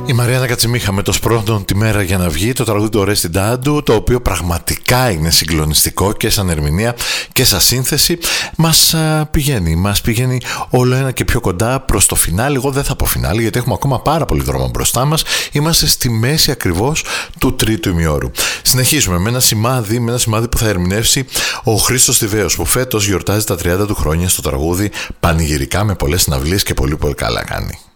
Η Μαριάννα Κατσιμίχα με το σπρώχνον τη μέρα για να βγει, το τραγούδι του Ορέστη Ντάντου, το οποίο πραγματικά είναι συγκλονιστικό και σαν ερμηνεία και σαν σύνθεση. Μας πηγαίνει όλο ένα και πιο κοντά προς το φινάλι. Εγώ δεν θα πω φινάλι γιατί έχουμε ακόμα πάρα πολύ δρόμο μπροστά μας. Είμαστε στη μέση ακριβώς του τρίτου ημιώρου. Συνεχίζουμε με ένα σημάδι που θα ερμηνεύσει ο Χρήστος Θηβαίος, που φέτος γιορτάζει τα 30 του χρόνια στο τραγούδι πανηγυρικά, με πολλές συναυλίες και πολύ πολύ καλά κάνει.